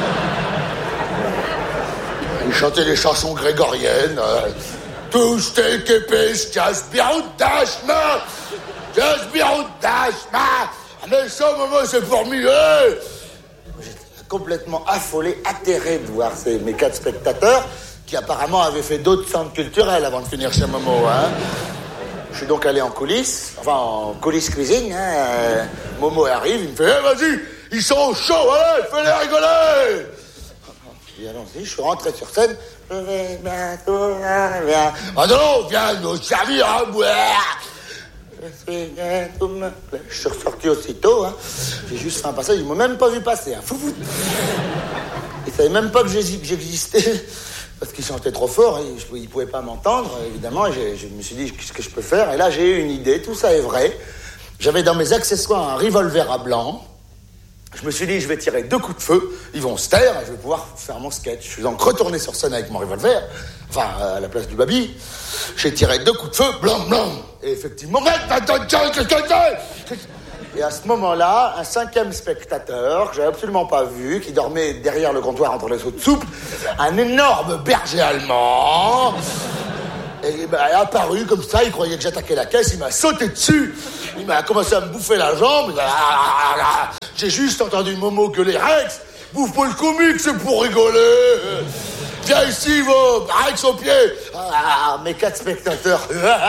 Ils chantaient des chansons grégoriennes. Euh, Tous tes képés, jas biroudashma, jas biroudashma. Mais ça, maman, c'est pour mieux. J'étais complètement affolé, atterré de voir ces, mes quatre spectateurs qui apparemment avaient fait d'autres centres culturels avant de finir chez Momo, hein. Je suis donc allé en coulisses, enfin en coulisses cuisine, hein. Euh, Momo arrive, il me fait hey, « Vas-y, ils sont chauds, allez, fais-les rigoler !» Je dis « Allons-y, je suis rentré sur scène, je vais bientôt, viens. Ah non, viens nous servir à boire !» Je suis bientôt me plaît. Je suis ressorti aussitôt, hein. J'ai juste fait un passage, ils m'ont même pas vu passer, hein. Fou, fou. Ils savaient même pas que j'existais. Parce qu'il chantait trop fort, et je, il ne pouvait pas m'entendre, évidemment, et je, je me suis dit, qu'est-ce que je peux faire? Et là, j'ai eu une idée, tout ça est vrai. J'avais dans mes accessoires un revolver à blanc. Je me suis dit, je vais tirer deux coups de feu, ils vont se taire, et je vais pouvoir faire mon sketch. Je suis donc retourné sur scène avec mon revolver, enfin, à la place du baby. J'ai tiré deux coups de feu, blanc, blanc. Et effectivement, Et à ce moment-là, un cinquième spectateur, que j'avais absolument pas vu, qui dormait derrière le comptoir entre les seaux de soupe, un énorme berger allemand, et il est apparu comme ça, il croyait que j'attaquais la caisse, il m'a sauté dessus, il m'a commencé à me bouffer la jambe, j'ai juste entendu Momo gueuler, Rex, bouffe pas le comique, c'est pour rigoler. Viens ici, va, Rex au pied. Ah, mes quatre spectateurs.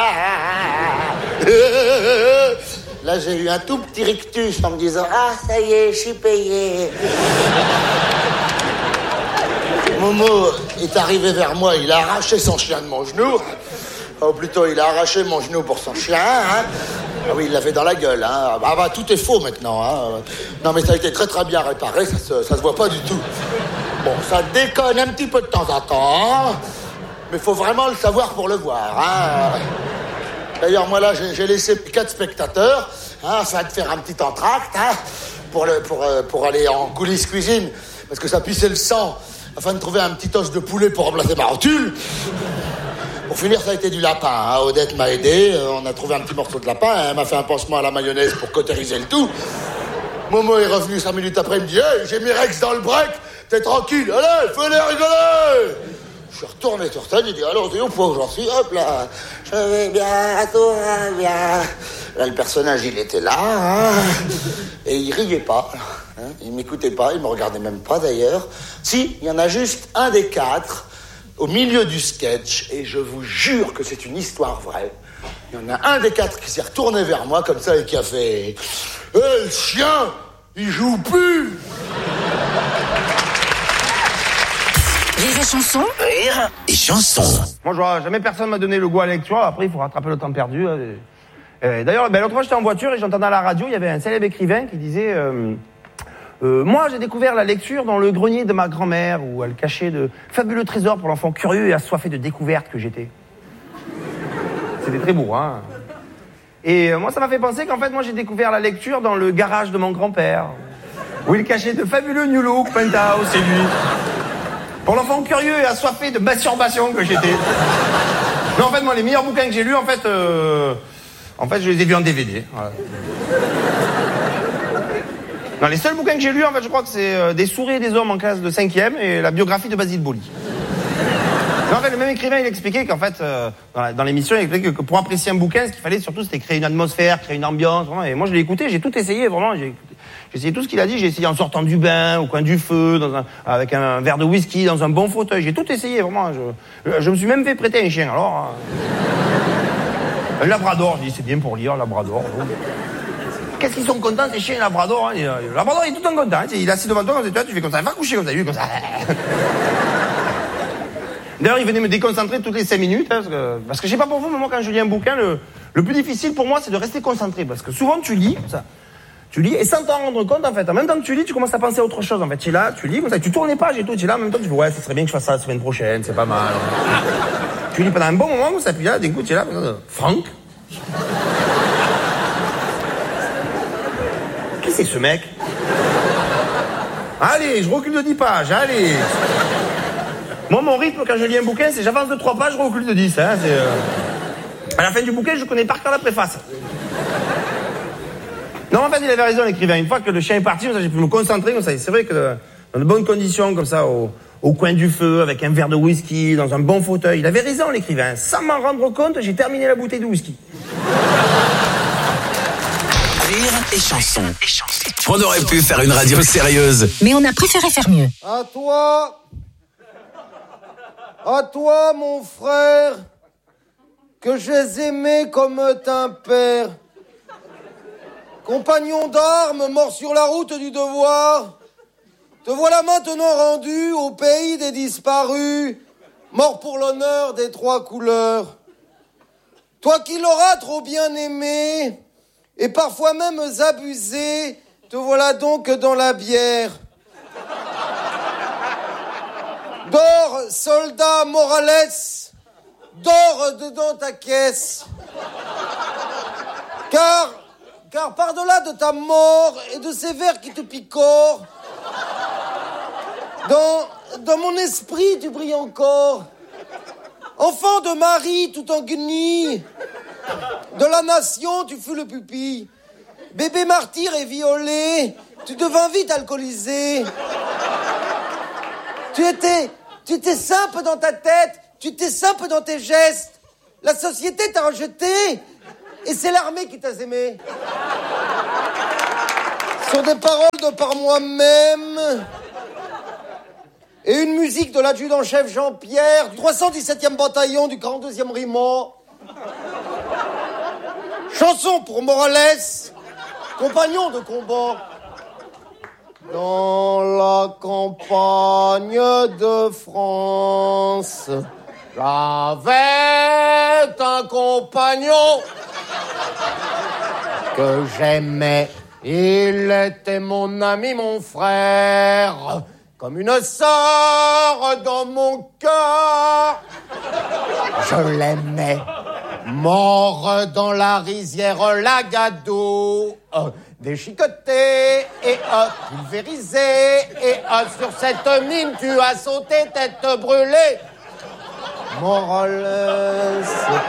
Là, j'ai eu un tout petit rictus en me disant, ah, ça y est, je suis payé. Momo est arrivé vers moi, il a arraché son chien de mon genou. Ou plutôt, il a arraché mon genou pour son chien, hein. Ah oui, il l'avait dans la gueule, hein. Ah bah, tout est faux maintenant, hein. Non, mais ça a été très très bien réparé, ça se, ça se voit pas du tout. Bon, ça déconne un petit peu de temps en temps, mais faut vraiment le savoir pour le voir, hein. D'ailleurs, moi là, j'ai, j'ai laissé quatre spectateurs, hein, afin de faire un petit entracte, hein, pour, le, pour, euh, pour aller en coulisses cuisine, parce que ça pissait le sang, afin de trouver un petit os de poulet pour remplacer ma rotule. Pour finir, ça a été du lapin, hein. Odette m'a aidé, euh, on a trouvé un petit morceau de lapin, hein, elle m'a fait un pansement à la mayonnaise pour cautériser le tout. Momo est revenu cinq minutes après, il me dit « Hey, j'ai mis Rex dans le break, t'es tranquille, allez, fais-les rigoler !» Je suis retourné sur scène, j'ai dit « Alors, t'es au point où j'en suis ?» Hop là, je vais bien, tout va bien. Là, le personnage, il était là, hein, et il riait pas, hein, il m'écoutait pas, il me regardait même pas d'ailleurs. Si, il y en a juste un des quatre, au milieu du sketch, et je vous jure que c'est une histoire vraie. Il y en a un des quatre qui s'est retourné vers moi comme ça et qui a fait « Hé, hey, le chien, il joue plus !» Rire et chanson. Rire et chanson. Moi, je vois, jamais personne m'a donné le goût à la lecture. Après, il faut rattraper le temps perdu. Et d'ailleurs, ben, l'autre fois, j'étais en voiture et j'entendais à la radio, il y avait un célèbre écrivain qui disait euh, euh, moi, j'ai découvert la lecture dans le grenier de ma grand-mère où elle cachait de fabuleux trésors pour l'enfant curieux et assoiffé de découvertes que j'étais. » C'était très beau, hein. Et euh, moi, ça m'a fait penser qu'en fait, moi, j'ai découvert la lecture dans le garage de mon grand-père où il cachait de fabuleux New Look, Penthouse et lui. Pour l'enfant curieux et assoiffé de masturbation que j'étais. Non, en fait, moi, les meilleurs bouquins que j'ai lus, en fait, euh, en fait, je les ai vus en D V D. Voilà. Non, les seuls bouquins que j'ai lus, en fait, je crois que c'est euh, Des souris et des hommes en classe de cinquième et la biographie de Basile Boli. Non, en fait, le même écrivain, il expliquait qu'en fait, euh, dans, la, dans l'émission, il expliquait que, que pour apprécier un bouquin, ce qu'il fallait surtout, c'était créer une atmosphère, créer une ambiance. Vraiment. Et moi, je l'ai écouté, j'ai tout essayé, vraiment. J'ai, écouté, j'ai essayé tout ce qu'il a dit. J'ai essayé en sortant du bain, au coin du feu, dans un, avec un verre de whisky, dans un bon fauteuil. J'ai tout essayé, vraiment. Je, je me suis même fait prêter un chien. Alors, euh, un labrador, je dis, c'est bien pour lire, un labrador. Qu'est-ce qu'ils sont contents, ces chiens labrador, hein. Le labrador, il est tout le temps content. Hein. Il est assis devant toi, toi, tu fais comme ça, va coucher comme ça, lui, comme ça. D'ailleurs, il venait me déconcentrer toutes les cinq minutes, hein, parce que, parce que je sais pas pour vous, mais moi, quand je lis un bouquin, le, le plus difficile pour moi, c'est de rester concentré, parce que souvent, tu lis, ça, tu lis, et sans t'en rendre compte, en fait, en même temps que tu lis, tu commences à penser à autre chose, en fait, tu es là, tu lis, comme ça, tu tournes les pages et tout, tu es là, en même temps, tu dis, ouais, ça serait bien que je fasse ça la semaine prochaine, c'est pas mal. Tu lis pendant un bon moment, ça, puis là, d'un coup, tu es là, Franck? Qui c'est ce mec? Allez, je recule de dix pages, allez. Moi, mon rythme, quand je lis un bouquin, c'est j'avance de trois pages, je recule de dix. Hein, c'est, euh... À la fin du bouquin, je connais par cœur la préface. Non, en fait, il avait raison, l'écrivain. Une fois que le chien est parti, j'ai pu me concentrer, comme ça. C'est vrai que dans de bonnes conditions, comme ça, au, au coin du feu, avec un verre de whisky, dans un bon fauteuil. Il avait raison, l'écrivain. Sans m'en rendre compte, j'ai terminé la bouteille de whisky. Rire et chanson. On aurait pu faire une radio sérieuse. Mais on a préféré faire mieux. À toi... À toi, mon frère, que j'ai aimé comme un père. Compagnon d'armes, mort sur la route du devoir, te voilà maintenant rendu au pays des disparus, mort pour l'honneur des trois couleurs. Toi qui l'auras trop bien aimé, et parfois même abusé, te voilà donc dans la bière. Dors, soldat Morales, dors dedans ta caisse. Car, car par-delà de ta mort et de ces vers qui te picorent, dans, dans mon esprit tu brilles encore. Enfant de Marie tout en guenille, de la nation tu fus le pupille. Bébé martyr et violé. Tu devins vite alcoolisé. Tu étais, tu étais simple dans ta tête. Tu étais simple dans tes gestes. La société t'a rejeté. Et c'est l'armée qui t'a aimé. Ce sont des paroles de par moi-même. Et une musique de l'adjudant-chef Jean-Pierre, du trois cent dix-septième bataillon du quarante-deuxième riment. Chanson pour Morales, compagnon de combat. Dans la campagne de France, j'avais un compagnon que j'aimais. Il était mon ami, mon frère, comme une sœur dans mon cœur. Je l'aimais. Mort dans la rizière Lagado, euh, déchiqueté et euh, pulvérisé, et euh, sur cette mine tu as sauté tête brûlée. Morales,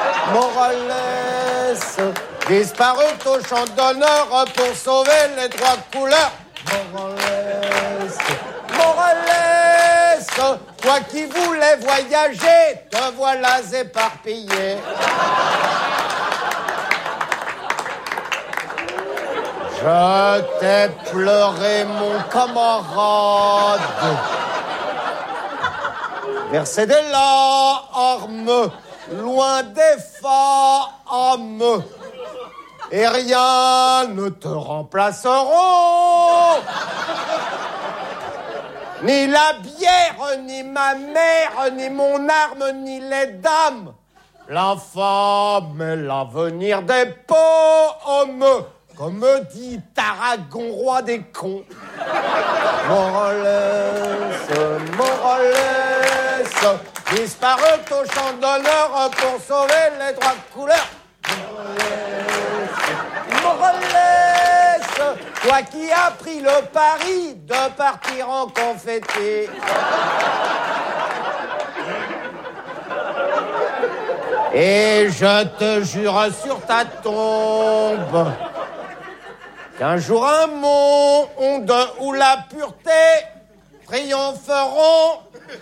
Morales, disparu au champ d'honneur pour sauver les trois couleurs. Morales, Morales, toi qui voulais voyager, te voilà éparpillé. Je t'ai pleuré, mon camarade. Verser des larmes, loin des femmes. Et rien ne te remplaceront. Ni la bière, ni ma mère, ni mon arme, ni les dames. La femme est l'avenir des pommes, comme dit Tarragon, roi des cons. Morales, Morales, disparu au champ d'honneur pour sauver les trois couleurs. Morales, Morales, toi qui as pris le pari de partir en confetti. Et je te jure sur ta tombe qu'un jour un monde où la pureté triompheront,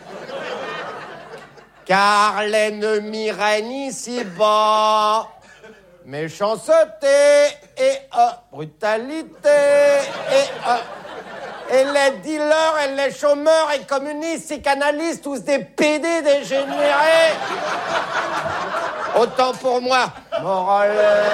car l'ennemi règne ici-bas. Méchanceté et euh, brutalité et euh, et les dealers et les chômeurs et communistes et canalistes, tous des pédés dégénérés. Autant pour moi, Morales.